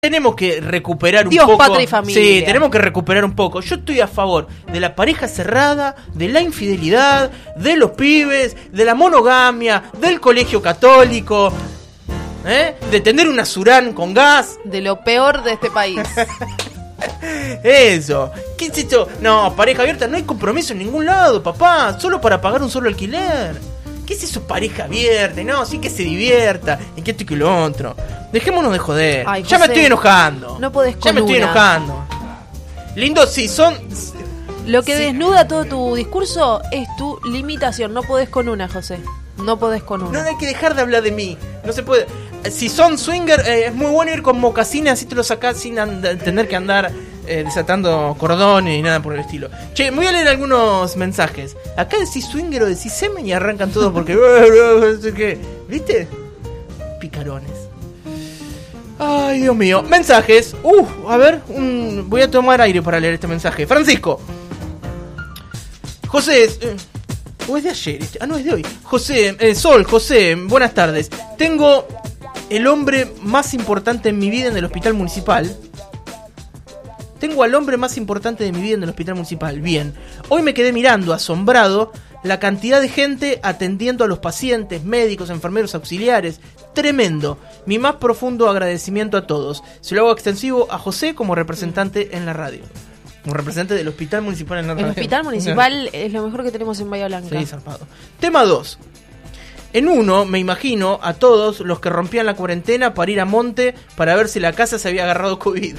tenemos que recuperar un Dios, poco. patria y familia. Sí, tenemos que recuperar un poco. Yo estoy a favor de la pareja cerrada, de la infidelidad, de los pibes, de la monogamia, del colegio católico, de tener una Surán con gas. De lo peor de este país. Eso. ¿Qué es esto? No, pareja abierta, no hay compromiso en ningún lado, papá. Solo para pagar un solo alquiler. ¿Qué es eso, pareja abierta? No, sí que se divierta. Y que esto y que lo otro. Dejémonos de joder. Ay, ya José, me estoy enojando. no podés con Ya me estoy una. enojando. Lindo, sí, son... Lo que Sí. desnuda todo tu discurso es tu limitación. No podés con una, José. No podés con una. No hay que dejar de hablar de mí. No se puede... Si son swinger, es muy bueno ir con mocasines, así te lo sacás sin tener que andar desatando cordones ni nada por el estilo. Che, me voy a leer algunos mensajes. Acá decís swinger o decís semen y arrancan todos porque... no sé qué. ¿Viste? Picarones. Ay, Dios mío. Mensajes. A ver, voy a tomar aire para leer este mensaje. Francisco. José... ¿O es de ayer? No, es de hoy. José, José, buenas tardes. Tengo el hombre más importante en mi vida en el hospital municipal. Tengo al hombre más importante de mi vida en el hospital municipal. Bien. Hoy me quedé mirando, asombrado, la cantidad de gente atendiendo a los pacientes, médicos, enfermeros, auxiliares. Tremendo. Mi más profundo agradecimiento a todos. Se lo hago extensivo a José como representante en la radio. Como representante del hospital municipal en la radio. El hospital municipal es lo mejor que tenemos en Bahía Blanca. Sí, zarpado. Tema 2. En uno, me imagino a todos los que rompían la cuarentena para ir a Monte para ver si la casa se había agarrado COVID.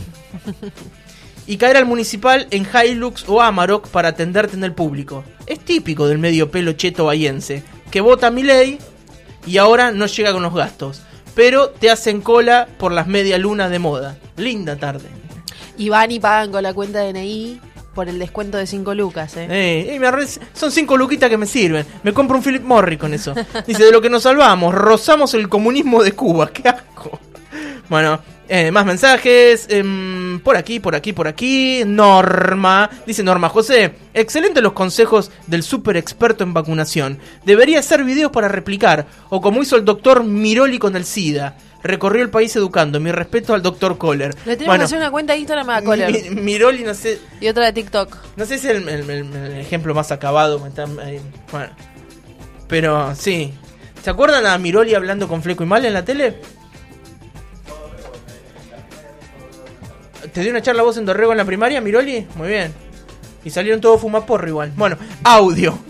Y caer al municipal en Hilux o Amarok para atenderte en el público. Es típico del medio pelo cheto bahiense, que vota a Milei y ahora no llega con los gastos, pero te hacen cola por las media lunas de moda. Linda tarde. Y van y pagan con la cuenta de DNI por el descuento de 5 lucas, Son 5 luquitas que me sirven. Me compro un Philip Morris con eso. Dice, de lo que nos salvamos, rozamos el comunismo de Cuba. ¡Qué asco! Bueno, más mensajes. Por aquí. Norma. Dice Norma, José, excelente los consejos del super experto en vacunación. Debería hacer videos para replicar. O como hizo el doctor Miroli con el SIDA. Recorrió el país educando. Mi respeto al doctor Kohler. Le tenemos que hacer una cuenta de Instagram a Kohler. Miroli, no sé. Y otra de TikTok. No sé si es el ejemplo más acabado. Bueno. Pero sí. ¿Se acuerdan a Miroli hablando con Fleco y Mal en la tele? ¿Te dio una charla vos en Dorrego en la primaria, Miroli? Muy bien. Y salieron todos fumaporro igual. Bueno, audio.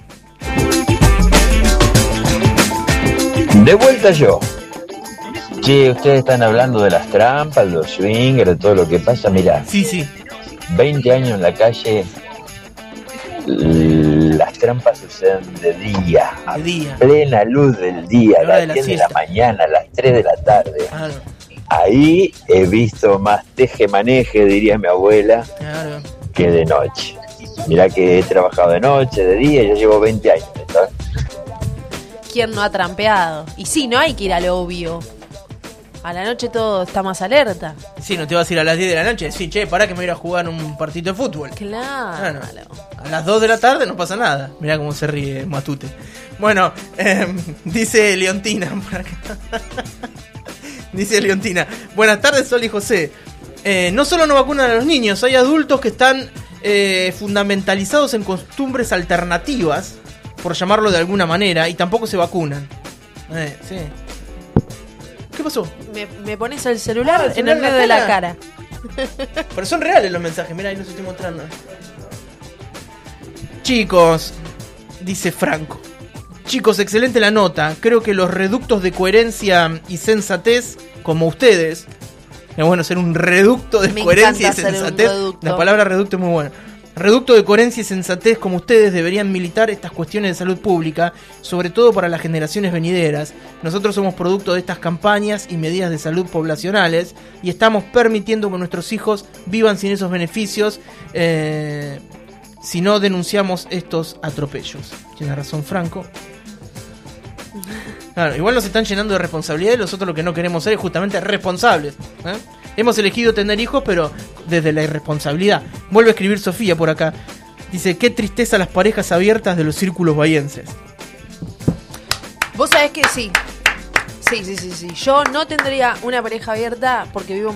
De vuelta yo. Che, ustedes están hablando de las trampas, los swingers, de todo lo que pasa. Mirá, Sí. 20 años en la calle, las trampas suceden de día, a plena luz del día, a las 10 de la mañana, a las 3 de la tarde. Claro. Ahí he visto más teje-maneje, diría mi abuela, Claro. que de noche. Mirá que he trabajado de noche, de día, ya llevo 20 años. ¿Sabes? ¿Quién no ha trampeado? Y sí, no hay que ir al obvio. A la noche todo está más alerta. Sí, no te vas a ir a las 10 de la noche. Sí, che, pará que me voy a ir a jugar un partido de fútbol. Claro. A las 2 de la tarde no pasa nada. Mirá cómo se ríe Matute. Bueno, dice Leontina por acá. Dice Leontina, buenas tardes, Sol y José. No solo no vacunan a los niños, hay adultos que están fundamentalizados en costumbres alternativas, por llamarlo de alguna manera, y tampoco se vacunan. Sí. ¿Qué pasó? Me pones el celular en el medio de la cara. Pero son reales los mensajes, mirá, ahí los estoy mostrando. Chicos, dice Franco. Chicos, excelente la nota. Creo que los reductos de coherencia y sensatez, como ustedes, es bueno ser un reducto de coherencia y sensatez. La palabra reducto es muy buena. Reducto de coherencia y sensatez como ustedes deberían militar estas cuestiones de salud pública, sobre todo para las generaciones venideras. Nosotros somos producto de estas campañas y medidas de salud poblacionales y estamos permitiendo que nuestros hijos vivan sin esos beneficios si no denunciamos estos atropellos. Tiene razón Franco. Claro, igual nos están llenando de responsabilidad y nosotros lo que no queremos ser es justamente responsables. Hemos elegido tener hijos, pero desde la irresponsabilidad. Vuelve a escribir Sofía por acá. Dice, qué tristeza las parejas abiertas de los círculos bahienses. Vos sabés que sí. Sí. Yo no tendría una pareja abierta porque vivo